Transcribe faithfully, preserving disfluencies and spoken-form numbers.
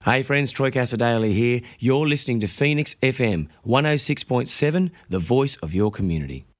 Hey friends, Troy Casadale here. You're listening to Phoenix F M one oh six point seven, the voice of your community.